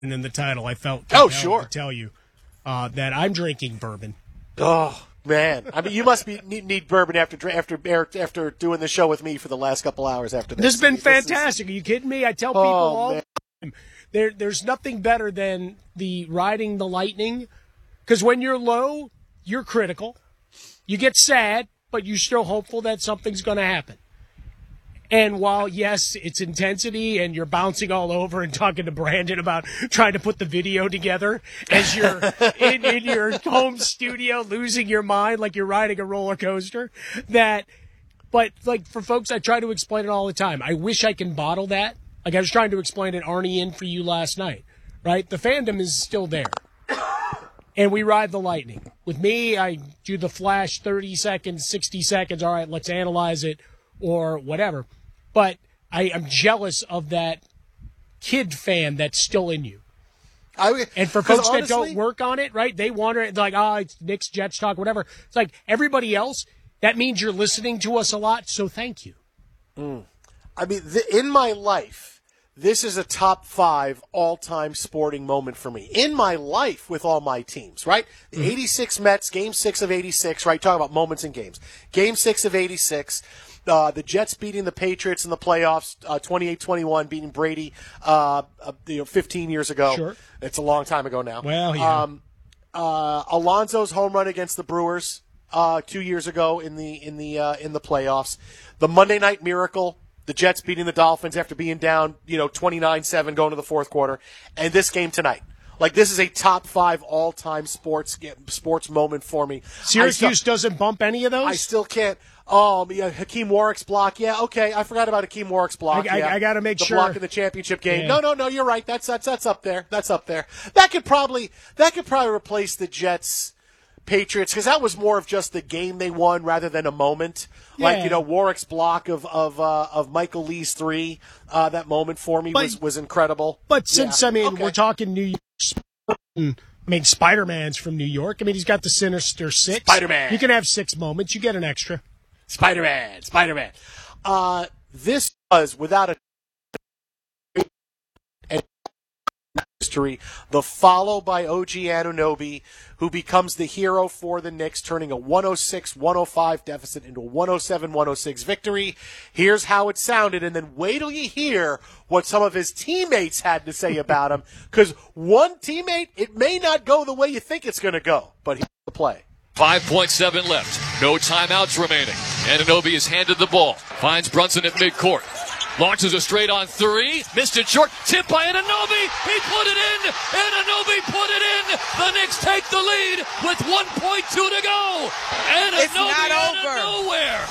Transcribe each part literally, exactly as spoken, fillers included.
in the title, I felt oh compelled sure to tell you uh, that I'm drinking bourbon. Oh man, I mean, you must be need, need bourbon after after after doing the show with me for the last couple hours after this. This has been I mean, this fantastic. Is... Are you kidding me? I tell people oh, all man. the time, there, there's nothing better than the riding the lightning, because when you're low, you're critical. You get sad, but you're still hopeful that something's going to happen. And while, yes, it's intensity and you're bouncing all over and talking to Brandon about trying to put the video together as you're in, in your home studio losing your mind like you're riding a roller coaster, that, but like for folks, I try to explain it all the time. I wish I can bottle that. Like I was trying to explain it, Arnie, in for you last night, right? The fandom is still there. And we ride the lightning. With me, I do the flash thirty seconds, sixty seconds. All right, let's analyze it or whatever. But I am jealous of that kid fan that's still in you. I, and for folks honestly, that don't work on it, right, they wonder, it's like, oh, it's Knicks, Jets talk, whatever. It's like everybody else, that means you're listening to us a lot, so thank you. Mm. I mean, th- in my life, this is a top five all-time sporting moment for me. In my life with all my teams, right? The mm-hmm. eighty-six Mets, game six of eighty-six, right? Talking about moments in games. Game six of eighty-six. Uh, the Jets beating the Patriots in the playoffs, uh, twenty-eight twenty-one, beating Brady, uh, uh, you know, fifteen years ago. Sure. It's a long time ago now. Well, yeah. Um, uh, Alonso's home run against the Brewers, uh, two years ago in the, in the, uh, in the playoffs. The Monday Night Miracle, the Jets beating the Dolphins after being down, you know, twenty-nine seven going to the fourth quarter. And this game tonight. Like, this is a top five all-time sports sports moment for me. Syracuse still, doesn't bump any of those? I still can't. Oh, yeah, Hakeem Warwick's block. Yeah, okay. I forgot about Hakeem Warwick's block. I, yeah. I, I got to make the sure. The block in the championship game. Yeah. No, no, no. You're right. That's that's that's up there. That's up there. That could probably that could probably replace the Jets Patriots, because that was more of just the game they won rather than a moment. Yeah. Like, you know, Warwick's block of of uh, of Michael Lee's three. Uh, that moment for me but, was was incredible. But since yeah. I mean okay. we're talking New York. I mean, Spider-Man's from New York. I mean, he's got the Sinister Six. Spider-Man. You can have six moments. You get an extra. Spider-Man. Spider-Man. Uh, this was, without a history, the follow by O G Anunoby, who becomes the hero for the Knicks, turning a one oh six one oh five deficit into a one oh seven one oh six victory. Here's how it sounded, and then wait till you hear what some of his teammates had to say about him, because one teammate, it may not go the way you think it's going to go, but here's the play. five point seven left. No timeouts remaining. Anunoby is handed the ball. Finds Brunson at midcourt. Launches a straight on three. Missed it short. Tip by Anunoby. He put it in. Anunoby put it in. The Knicks take the lead with one point two to go. Anunoby it's not out over. of nowhere.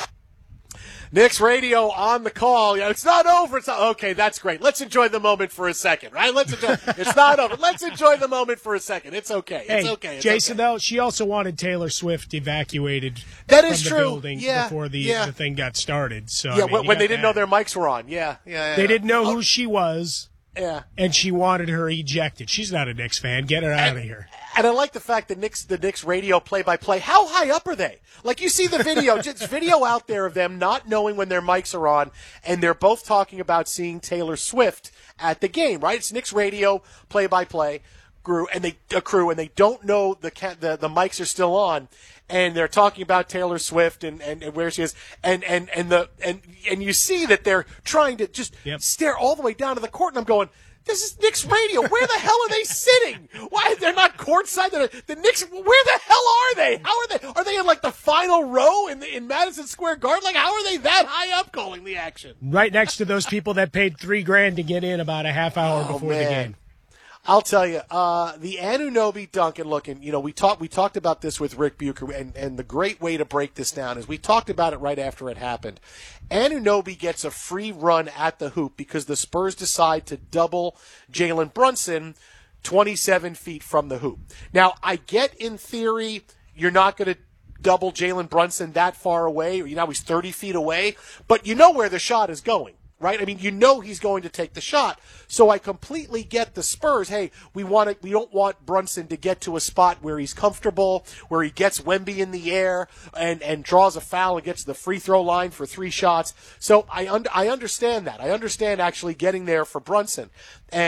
Knicks radio on the call. Yeah, it's not over. It's not, okay, that's great. Let's enjoy the moment for a second, right? Let's enjoy. It's not over. Let's enjoy the moment for a second. It's okay. It's hey, okay. It's Jason, okay. though, she also wanted Taylor Swift evacuated that from is the true. building yeah, before the, yeah. the thing got started. So yeah, I mean, when, when they didn't that. know their mics were on. Yeah, yeah. yeah they yeah. didn't know oh. who she was. Yeah. And she wanted her ejected. She's not a Knicks fan. Get her out and, of here. And I like the fact that Knicks, the Knicks radio play-by-play, how high up are they? Like, you see the video, just video out there of them not knowing when their mics are on, and they're both talking about seeing Taylor Swift at the game, right? It's Knicks radio play-by-play crew, and they a crew, and they don't know the the, the mics are still on, and they're talking about Taylor Swift and, and, and where she is, and, and, and the and and you see that they're trying to just yep. stare all the way down to the court, and I'm going, this is Knicks radio. Where the hell are they sitting? Why they're not courtside? They're, the Knicks. Where the hell are they? How are they? Are they in like the final row in the, in Madison Square Garden? Like, how are they that high up calling the action? Right next to those people that paid three grand to get in about a half hour oh, before man. the game. I'll tell you, uh, the Anunoby dunk, and looking, you know, we talked we talked about this with Rick Bucher, and, and the great way to break this down is we talked about it right after it happened. Anunoby gets a free run at the hoop because the Spurs decide to double Jalen Brunson twenty-seven feet from the hoop. Now, I get in theory you're not going to double Jalen Brunson that far away, or you know he's thirty feet away, but you know where the shot is going. Right? I mean, you know he's going to take the shot. So I completely get the Spurs. Hey, we want to, we don't want Brunson to get to a spot where he's comfortable, where he gets Wemby in the air and, and draws a foul and gets to the free throw line for three shots. So I un- I understand that. I understand actually getting there for Brunson. And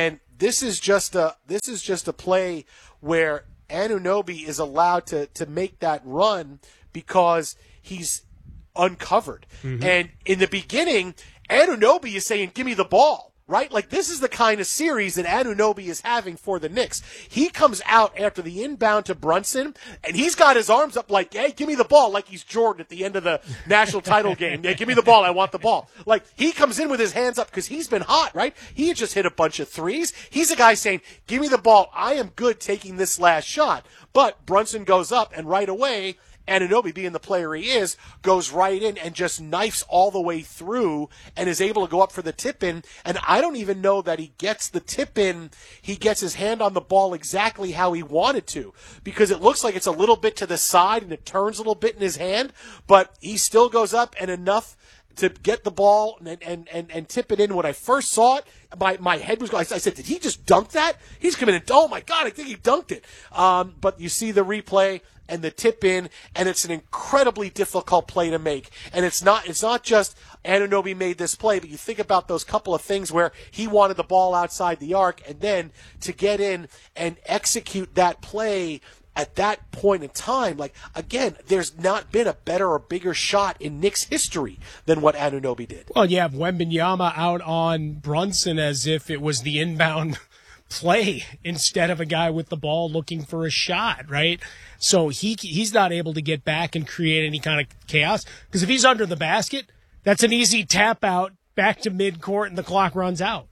this is just a this is just a play where Anunoby is allowed to to make that run because he's uncovered. Mm-hmm. And in the beginning, Anunoby is saying, "Give me the ball." Right? Like, this is the kind of series that Anunoby is having for the Knicks. He comes out after the inbound to Brunson, and he's got his arms up like, hey, give me the ball, like he's Jordan at the end of the national title game. Yeah, give me the ball. I want the ball. Like, he comes in with his hands up because he's been hot, right? He had just hit a bunch of threes. He's a guy saying, give me the ball. I am good taking this last shot. But Brunson goes up, and right away, Anunoby, being the player he is, goes right in and just knifes all the way through and is able to go up for the tip-in. And I don't even know that he gets the tip-in. He gets his hand on the ball exactly how he wanted to, because it looks like it's a little bit to the side and it turns a little bit in his hand, but he still goes up and enough to get the ball and and, and, and tip it in. When I first saw it, my, my head was going. I said, did he just dunk that? He's coming in. Oh, my God, I think he dunked it. Um, but you see the replay and the tip in, and it's an incredibly difficult play to make. And it's not it's not just Anunoby made this play, but you think about those couple of things where he wanted the ball outside the arc, and then to get in and execute that play at that point in time, like, again, there's not been a better or bigger shot in Knicks history than what Anunoby did. Well, you have Wembanyama out on Brunson as if it was the inbound play instead of a guy with the ball looking for a shot, right? So he he's not able to get back and create any kind of chaos, because if he's under the basket, that's an easy tap out back to midcourt and the clock runs out,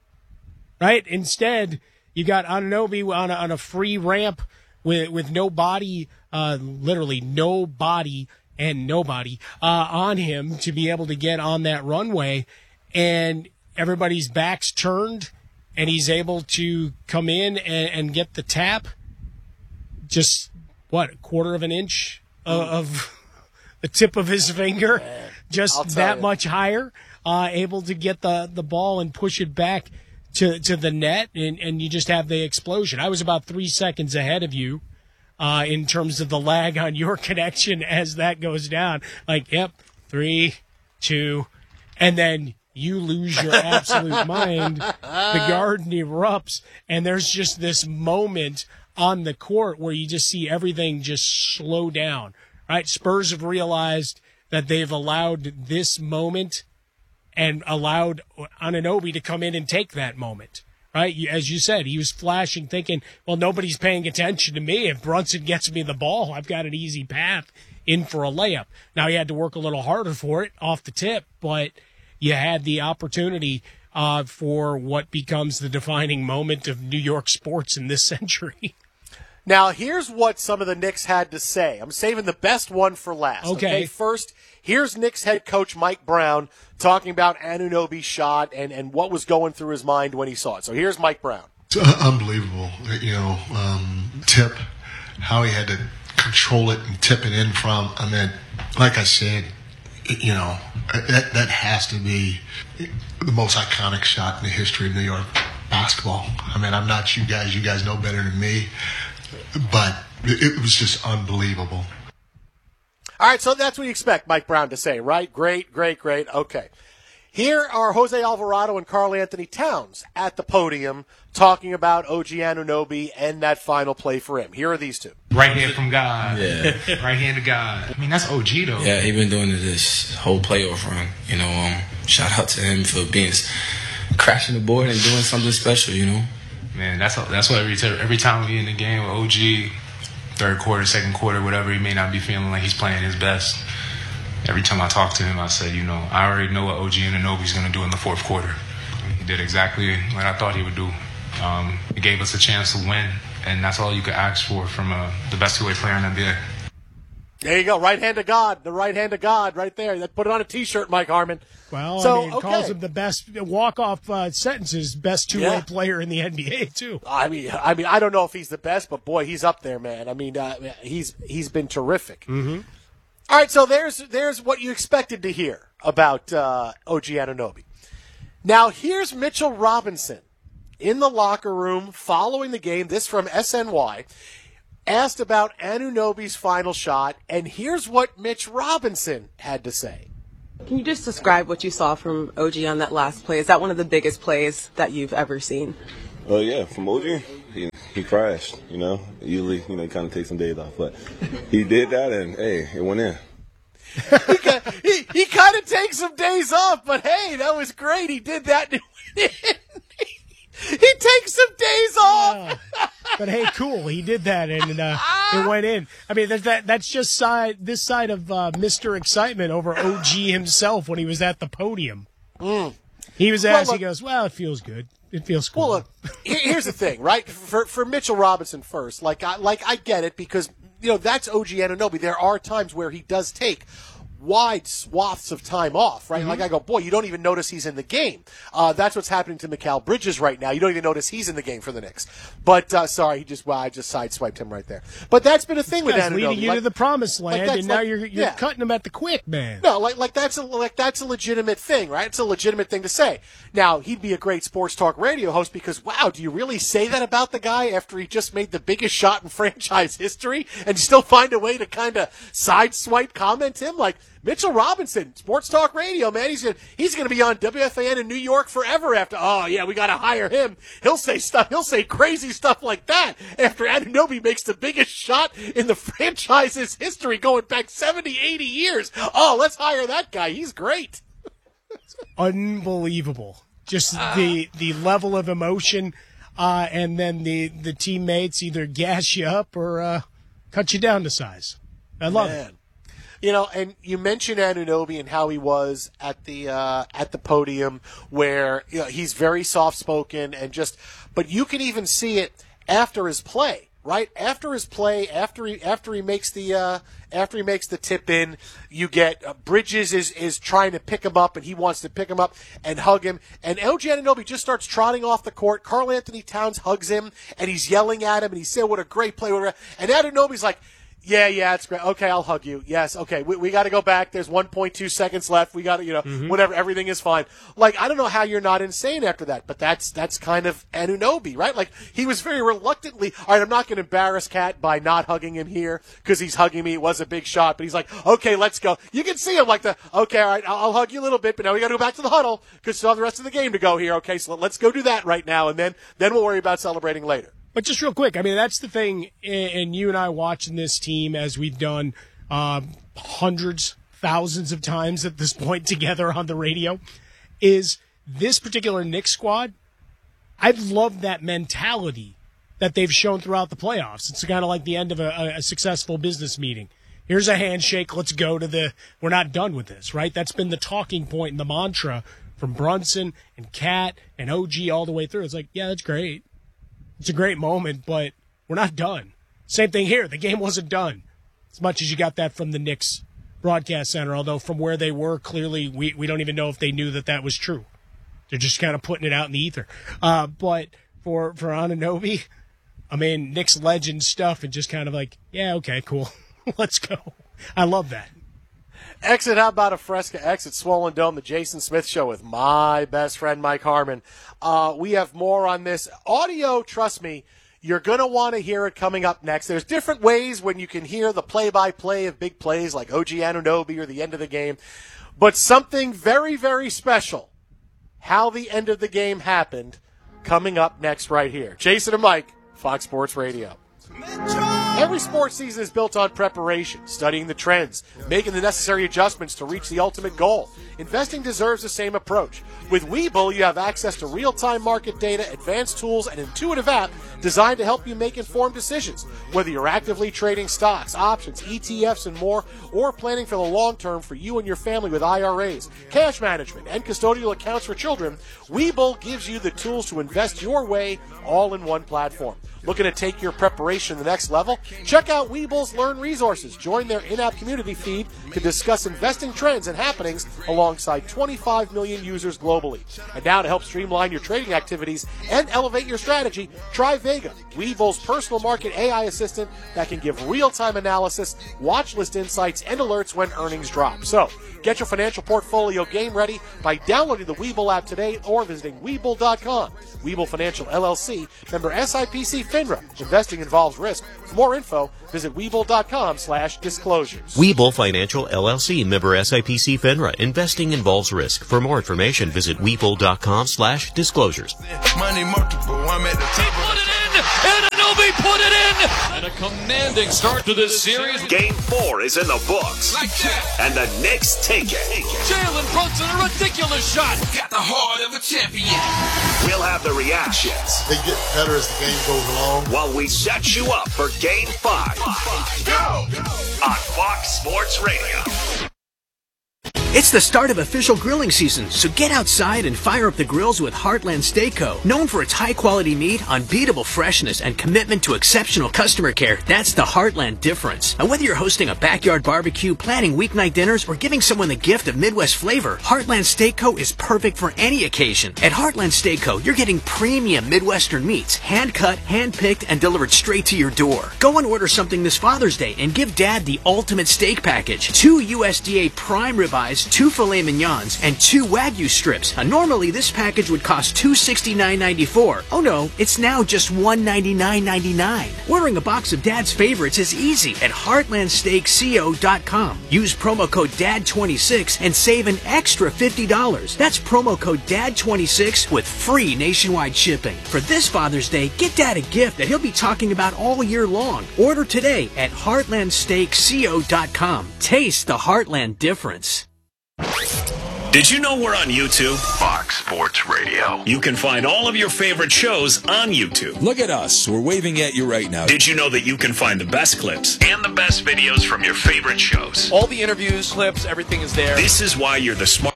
right? Instead, you got Anunoby on a, on a free ramp with with no body, uh, literally no body and nobody uh, on him to be able to get on that runway, and everybody's backs turned, and he's able to come in and, and get the tap just, what, a quarter of an inch of, of the tip of his finger, Man, just that you. much higher, uh, able to get the, the ball and push it back to, to the net, and, and you just have the explosion. I was about three seconds ahead of you uh, in terms of the lag on your connection as that goes down. Like, yep, three, two, and then you lose your absolute mind. The garden erupts, and there's just this moment on the court where you just see everything just slow down, right? Spurs have realized that they've allowed this moment and allowed Anunoby to come in and take that moment, right? As you said, he was flashing, thinking, well, nobody's paying attention to me. If Brunson gets me the ball, I've got an easy path in for a layup. Now, he had to work a little harder for it off the tip, but you had the opportunity uh, for what becomes the defining moment of New York sports in this century. Now, here's what some of the Knicks had to say. I'm saving the best one for last. Okay. okay? First, here's Knicks head coach Mike Brown talking about Anunoby's shot and, and what was going through his mind when he saw it. So here's Mike Brown. It's uh, unbelievable. You know, um, tip, how he had to control it and tip it in from. I mean, like I said, you know, that that has to be the most iconic shot in the history of New York basketball. I mean, I'm not you guys. You guys know better than me. But it was just unbelievable. All right, so that's what you expect Mike Brown to say, right? Great, great, great. Okay. Here are Jose Alvarado and Karl Anthony Towns at the podium talking about O G Anunoby and that final play for him. Here are these two. Right hand from God. Yeah. Right hand to God. I mean, that's O G, though. Yeah, he been doing it this whole playoff run. You know, um, shout out to him for being crashing the board and doing something special, you know. Man, that's that's what every every time we in the game with O G, third quarter, second quarter, whatever, he may not be feeling like he's playing his best. Every time I talk to him, I say, you know, I already know what O G Anunoby's going to do in the fourth quarter. He did exactly what I thought he would do. Um, he gave us a chance to win, and that's all you could ask for from uh, the best two-way player in the N B A. There you go, right hand of God, the right hand of God, right there. Put it on a T-shirt, Mike Harmon. Well, so, I mean, it okay. calls him the best walk-off uh, sentences, best two-way yeah. player in the N B A too. I mean, I mean, I don't know if he's the best, but boy, he's up there, man. I mean, uh, he's he's been terrific. Mm-hmm. All right, so there's there's what you expected to hear about uh, O G Anunoby. Now here's Mitchell Robinson in the locker room following the game. This from S N Y. Asked about Anunoby's final shot, and here's what Mitch Robinson had to say. Can you just describe what you saw from O G on that last play? Is that one of the biggest plays that you've ever seen? Uh, yeah, from O G, he, he crashed, you know. Usually, you know, he kind of takes some days off. But he did that, and, hey, it went in. he he, he kind of takes some days off, but, hey, that was great. He did that, and it went in. He takes some days off. Uh, but hey, cool. He did that, and uh, it went in. I mean, that, that that's just side this side of uh, Mister Excitement over O G himself when he was at the podium. Mm. He was Well, asked. look, he goes, "Well, it feels good. It feels cool." Well, look, here's the thing, right? For for Mitchell Robinson first, like I like I get it because you know that's O G Anunoby. There are times where he does take wide swaths of time off, right? Mm-hmm. Like I go, boy, you don't even notice he's in the game. Uh, that's what's happening to Mikal Bridges right now. You don't even notice he's in the game for the Knicks. But uh, sorry, he just well, I just sideswiped him right there. But that's been a thing with Anunoby. Leading you like, to the promised land, like and now like, you're you're yeah. cutting him at the quick, man. No, like like that's a like that's a legitimate thing, right? It's a legitimate thing to say. Now he'd be a great sports talk radio host because wow, do you really say that about the guy after he just made the biggest shot in franchise history and still find a way to kind of sideswipe comment him like? Mitchell Robinson, Sports Talk Radio, man. He's gonna, he's going to be on W F A N in New York forever after, oh, yeah, we got to hire him. He'll say stuff, he'll say crazy stuff like that after Anunoby makes the biggest shot in the franchise's history going back seventy, eighty years. Oh, let's hire that guy. He's great. Unbelievable. Just the the level of emotion, uh, and then the, the teammates either gas you up or uh, cut you down to size. I love man. it. You know, and you mentioned Anunoby and how he was at the uh, at the podium, where you know, he's very soft spoken and just. But you can even see it after his play, right? After his play, after he after he makes the uh, after he makes the tip in, you get uh, Bridges is is trying to pick him up, and he wants to pick him up and hug him, and O G Anunoby just starts trotting off the court. Karl Anthony Towns hugs him, and he's yelling at him, and he's saying, "What a great play!" And Anunoby's like. Yeah, yeah, it's great. Okay, I'll hug you. Yes, okay. We we got to go back. There's one point two seconds left. We got to, you know, mm-hmm. whatever. Everything is fine. Like, I don't know how you're not insane after that, but that's that's kind of Anunoby, right? Like, he was very reluctantly, all right, I'm not going to embarrass Cat by not hugging him here because he's hugging me. It was a big shot, but he's like, okay, let's go. You can see him like the, okay, all right, I'll, I'll hug you a little bit, but now we got to go back to the huddle because still have the rest of the game to go here. Okay, so let's go do that right now, and then then we'll worry about celebrating later. But just real quick, I mean, that's the thing, and you and I watching this team as we've done uh, hundreds, thousands of times at this point together on the radio, is this particular Knicks squad, I've loved that mentality that they've shown throughout the playoffs. It's kind of like the end of a, a successful business meeting. Here's a handshake, let's go to the, we're not done with this, right? That's been the talking point and the mantra from Brunson and Cat and O G all the way through. It's like, yeah, that's great. It's a great moment, but we're not done. Same thing here. The game wasn't done. As much as you got that from the Knicks broadcast center, although from where they were, clearly we, we don't even know if they knew that that was true. They're just kind of putting it out in the ether. Uh, but for, for Anunoby, I mean, Knicks legend stuff and just kind of like, yeah, okay, cool. Let's go. I love that. Exit, how about a Fresca Exit Swollen Dome, the Jason Smith Show with my best friend Mike Harmon. Uh, we have more on this. Audio, trust me, you're going to want to hear it coming up next. There's different ways when you can hear the play-by-play of big plays like O G Anunoby or the end of the game. But something very, very special, how the end of the game happened, coming up next right here. Jason and Mike, Fox Sports Radio. Every sports season is built on preparation, studying the trends, making the necessary adjustments to reach the ultimate goal. Investing deserves the same approach. With Webull, you have access to real-time market data, advanced tools, and intuitive app designed to help you make informed decisions. Whether you're actively trading stocks, options, E T Fs, and more, or planning for the long term for you and your family with I R As, cash management, and custodial accounts for children, Webull gives you the tools to invest your way all in one platform. Looking to take your preparation to the next level? Check out Webull's Learn Resources. Join their in-app community feed to discuss investing trends and happenings alongside twenty-five million users globally. And now to help streamline your trading activities and elevate your strategy, try Vega, Webull's personal market A I assistant that can give real-time analysis, watch list insights, and alerts when earnings drop. So, get your financial portfolio game ready by downloading the Webull app today or visiting Webull dot com. Webull Financial L L C, member S I P C FINRA. Investing involves risk. For more info, visit Webull.com slash disclosures. Webull Financial, L L C, member S I P C FINRA. Investing involves risk. For more information, visit Webull.com slash disclosures. Money multiple, I'm at the top. He put it in, and Anunoby put it in, and a commanding start to this series. Game four is in the books, Like that. and the Knicks take it. Jalen Brunson, a ridiculous shot. Got the heart of a champion. We'll have the reactions. They get better as the game goes along. While we set you up for Game five. Go! On Fox Sports Radio. It's the start of official grilling season, so get outside and fire up the grills with Heartland Steak Co. Known for its high-quality meat, unbeatable freshness, and commitment to exceptional customer care, that's the Heartland difference. And whether you're hosting a backyard barbecue, planning weeknight dinners, or giving someone the gift of Midwest flavor, Heartland Steak Co. is perfect for any occasion. At Heartland Steak Co., you're getting premium Midwestern meats, hand-cut, hand-picked, and delivered straight to your door. Go and order something this Father's Day and give Dad the ultimate steak package. Two U S D A prime ribeyes, two filet mignons, and two Wagyu strips. Now, normally this package would cost two hundred sixty-nine dollars and ninety-four cents. Oh no, it's now just one hundred ninety-nine dollars and ninety-nine cents. Ordering a box of Dad's favorites is easy at heartland steak co dot com. Use promo code D A D twenty-six and save an extra fifty dollars. That's promo code D A D twenty-six with free nationwide shipping. For this Father's Day, get Dad a gift that he'll be talking about all year long. Order today at heartland steak co dot com. Taste the Heartland difference. Did you know we're on YouTube? Fox Sports Radio. You can find all of your favorite shows on YouTube. Look at us. We're waving at you right now. Did you know that you can find the best clips and the best videos from your favorite shows? All the interviews, clips, everything is there. This is why you're the smart.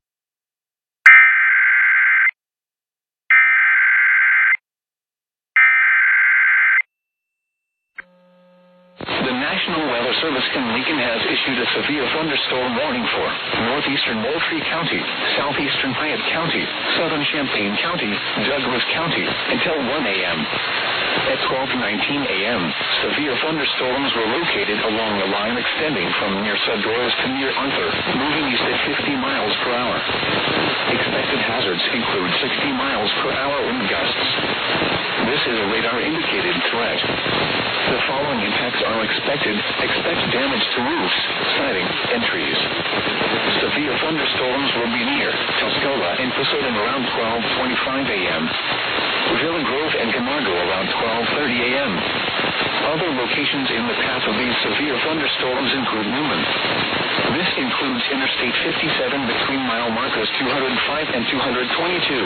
The National Weather Service in Lincoln has issued a severe thunderstorm warning for northeastern Moultrie County, southeastern Fayette County, southern Champaign County, Douglas County until one a.m. At twelve nineteen a.m., severe thunderstorms were located along the line extending from near Sudroys to near Arthur, moving east at fifty miles per hour. Expected hazards include sixty miles per hour wind gusts. This is a radar-indicated threat. The following impacts are expected. Expect damage to roofs, siding, and trees. Severe thunderstorms will be near Tuscola and Pasadena around twelve twenty-five a.m. Villa Grove and Camargo around twelve thirty a.m. Other locations in the path of these severe thunderstorms include Newman. This includes Interstate fifty-seven between mile markers two hundred five and two hundred twenty-two.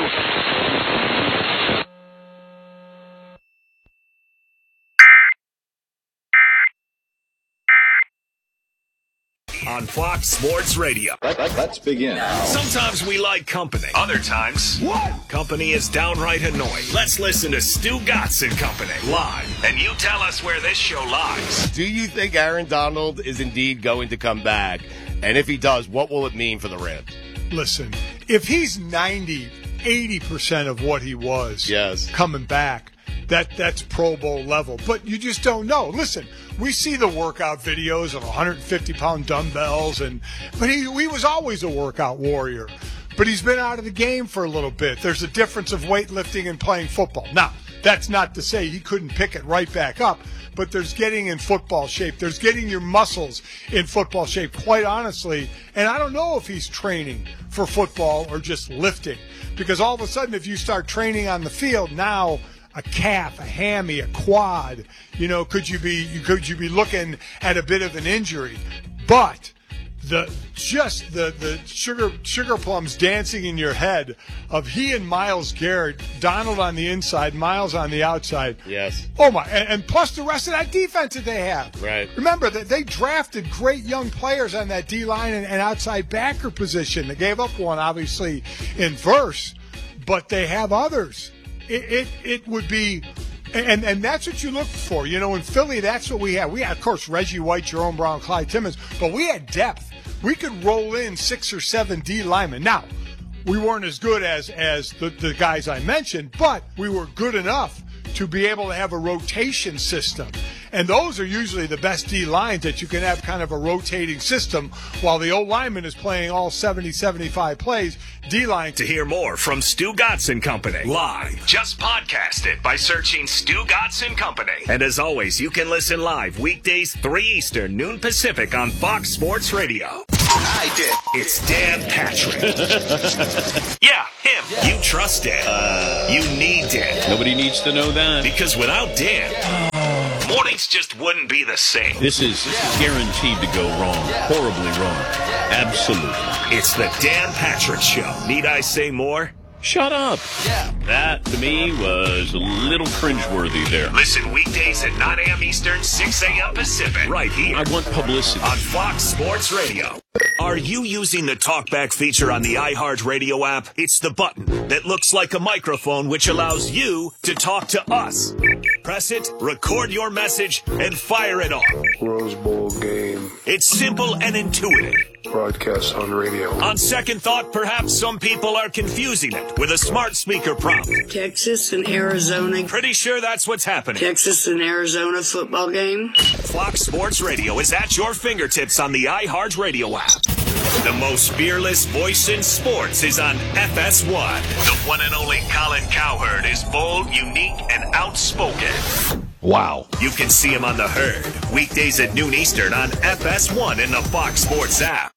On Fox Sports Radio. Let, let, let's begin. Sometimes we like company. Other times, what? Company is downright annoying. Let's listen to Stu Gatz and Company live. And you tell us where this show lies. Do you think Aaron Donald is indeed going to come back? And if he does, what will it mean for the Rams? Listen, if he's ninety, eighty percent of what he was yes. coming back, that that's Pro Bowl level. But you just don't know. Listen, we see the workout videos of one hundred fifty pound dumbbells, and but he, he was always a workout warrior. But he's been out of the game for a little bit. There's a difference of weightlifting and playing football. Now, that's not to say he couldn't pick it right back up, but there's getting in football shape. There's getting your muscles in football shape, quite honestly. And I don't know if he's training for football or just lifting, because all of a sudden if you start training on the field now, a calf, a hammy, a quad, you know, could you be could you be looking at a bit of an injury? But the just the the sugar sugar plums dancing in your head of he and Myles Garrett, Donald on the inside, Myles on the outside. Yes. Oh my! And, and plus the rest of that defense that they have. Right. Remember that they drafted great young players on that D line and, and outside backer position. They gave up one obviously in Verse, but they have others. It, it it would be, and and that's what you look for. You know, in Philly, that's what we had. We had, of course, Reggie White, Jerome Brown, Clyde Timmons, but we had depth. We could roll in six or seven D linemen. Now, we weren't as good as as the, the guys I mentioned, but we were good enough to be able to have a rotation system. And those are usually the best D lines that you can have kind of a rotating system while the O lineman is playing all seventy, seventy-five plays. D line. To hear more from Stu Gatz and Company live, just podcast it by searching Stu Gatz and Company. And as always, you can listen live weekdays three Eastern, noon Pacific on Fox Sports Radio. I did. It's Dan Patrick. Yeah, him. Yeah. You trust Dan. Uh, you need Dan. Nobody needs to know that. Because without Dan, yeah. mornings just wouldn't be the same. This is, this is guaranteed to go wrong. Yeah. Horribly wrong. Yeah. Absolutely. It's the Dan Patrick Show. Need I say more? Shut up. Yeah. That, to me, was a little cringeworthy there. Listen weekdays at nine a.m. Eastern, six a.m. Pacific. Right here. I want publicity. On Fox Sports Radio. Are you using the TalkBack feature on the iHeartRadio app? It's the button that looks like a microphone which allows you to talk to us. Press it, record your message, and fire it off. Rose Bowl game. It's simple and intuitive. Broadcast on radio. On second thought, perhaps some people are confusing it with a smart speaker prompt. Texas and Arizona. Pretty sure that's what's happening. Texas and Arizona football game. Fox Sports Radio is at your fingertips on the iHeartRadio app. The most fearless voice in sports is on F S one. The one and only Colin Cowherd is bold, unique, and outspoken. Wow. You can see him on The Herd, weekdays at noon Eastern on F S one in the Fox Sports app.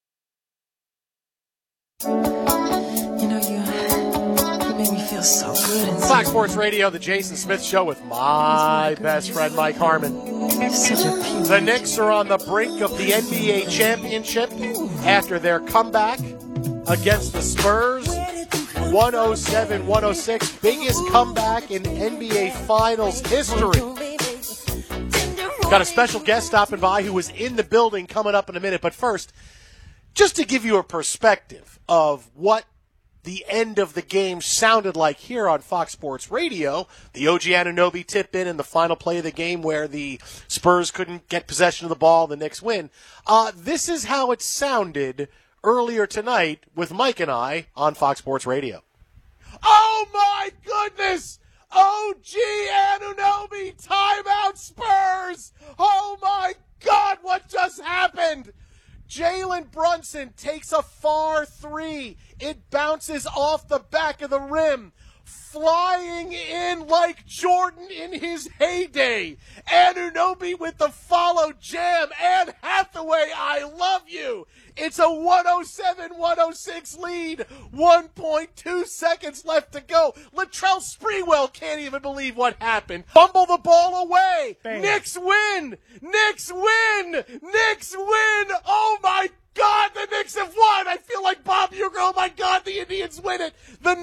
You know, you, you make me feel so good. And Fox Sports Radio, the Jason Smith Show with my best friend, Mike Harmon. The Knicks are on the brink of the N B A championship after their comeback against the Spurs. one oh seven one oh six, biggest comeback in N B A Finals history. Got a special guest stopping by who was in the building coming up in a minute. But first, just to give you a perspective of what the end of the game sounded like here on Fox Sports Radio, the O G Anunoby tip in in the final play of the game where the Spurs couldn't get possession of the ball, the Knicks win. Uh, this is how it sounded earlier tonight with Mike and I on Fox Sports Radio. Oh, my goodness! O G Anunoby, timeout Spurs! Oh, my God, what just happened? Jalen Brunson takes a far three. It bounces off the back of the rim, flying in like Jordan in his heyday. Anunoby with the follow jam. Anne Hathaway, I love you. It's a one oh seven one oh six lead. one point two seconds left to go. Latrell Sprewell can't even believe what happened. Fumble the ball away. Bam. Knicks win. Knicks win. Knicks win. Oh, my God. The Knicks have won. I feel like Bob Uecker. Oh, my God. The Indians win it. The